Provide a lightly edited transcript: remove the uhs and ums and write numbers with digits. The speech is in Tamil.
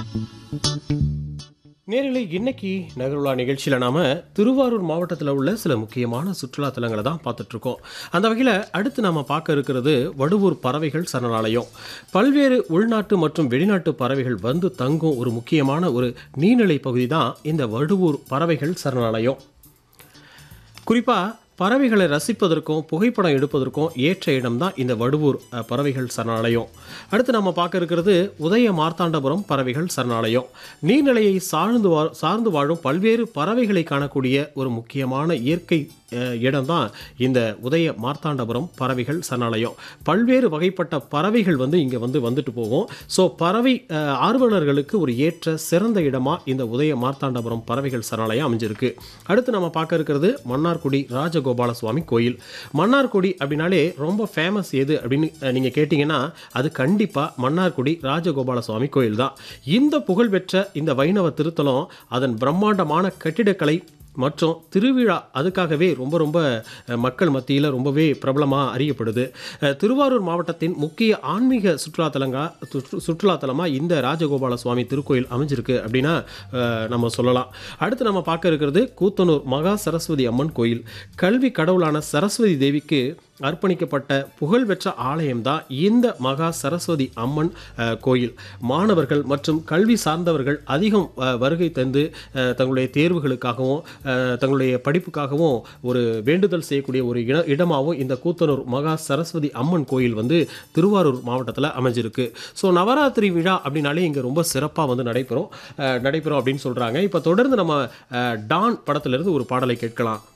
நேரிலே இன்னைக்கு நகருலா நிகழ்ச்சியில் நாம திருவாரூர் மாவட்டத்தில் உள்ள சில முக்கியமான சுற்றுலா தலங்களை தான் பார்த்துட்டு இருக்கோம். அந்த வகையில் அடுத்து நாம பார்க்க இருக்கிறது வடுவூர் பறவைகள் சரணாலயம். பல்வேறு உள்நாட்டு மற்றும் வெளிநாட்டு பறவைகள் வந்து தங்கும் ஒரு முக்கியமான ஒரு நீர்நிலை பகுதி தான் இந்த வடுவூர் பறவைகள் சரணாலயம். குறிப்பாக பறவைகளை ரசிப்பதற்கும் புகைப்படம் எடுப்பதற்கும் ஏற்ற இடம்தான் இந்த வடுவூர் பறவைகள் சரணாலயம். அடுத்து நம்ம பார்க்க இருக்கிறது உதய மார்த்தாண்டபுரம் பறவைகள் சரணாலயம். நீர்நிலையை சார்ந்து வாழும் பல்வேறு பறவைகளை காணக்கூடிய ஒரு முக்கியமான இயற்கை இடம்தான் இந்த உதய மார்த்தாண்டபுரம் பறவைகள் சரணாலயம். பல்வேறு வகைப்பட்ட பறவைகள் இங்கே வந்துட்டு போகும். ஸோ பறவை ஆர்வலர்களுக்கு ஒரு ஏற்ற சிறந்த இடமாக இந்த உதய மார்த்தாண்டபுரம் பறவைகள் சரணாலயம் அமைஞ்சிருக்கு. அடுத்து நம்ம பார்க்க இருக்கிறது மன்னார்குடி ராஜகோபால சுவாமி கோயில். மன்னார்குடி அப்படின்னாலே ரொம்ப ஃபேமஸ் எது அப்படின்னு நீங்கள் கேட்டிங்கன்னா அது கண்டிப்பாக மன்னார்குடி ராஜகோபால சுவாமி கோயில் தான். இந்த புகழ்பெற்ற இந்த வைணவ திருத்தலம் அதன் பிரம்மாண்டமான கட்டிடக்கலை மற்றும் திருவிழா அதுக்காகவே ரொம்ப மக்கள் மத்தியில் ரொம்பவே பிரபலமாக அறியப்படுது. திருவாரூர் மாவட்டத்தின் முக்கிய ஆன்மீக சுற்றுலாத்தலமாக இந்த ராஜகோபால சுவாமி திருக்கோயில் அமைஞ்சிருக்கு அப்படின்னா நம்ம சொல்லலாம். அடுத்து நம்ம பார்க்க இருக்கிறது கூத்தனூர் மகா சரஸ்வதி அம்மன் கோயில். கல்வி கடவுளான சரஸ்வதி தேவிக்கு அர்ப்பணிக்கப்பட்ட புகழ்பெற்ற ஆலயம்தான் இந்த மகா சரஸ்வதி அம்மன் கோயில். மாணவர்கள் மற்றும் கல்வி சார்ந்தவர்கள் அதிகம் வருகை தந்து தங்களுடைய தேர்வுகளுக்காகவும் தங்களுடைய படிப்புக்காகவும் ஒரு வேண்டுதல் செய்யக்கூடிய ஒரு இடமாகவும் இந்த கூத்தனூர் மகா சரஸ்வதி அம்மன் கோயில் திருவாரூர் மாவட்டத்தில் அமைஞ்சிருக்கு. ஸோ நவராத்திரி விழா அப்படின்னாலே இங்கே ரொம்ப சிறப்பாக நடைபெறும் அப்படின்னு சொல்கிறாங்க. இப்போ தொடர்ந்து நம்ம டான் படத்திலிருந்து ஒரு பாடலை கேட்கலாம்.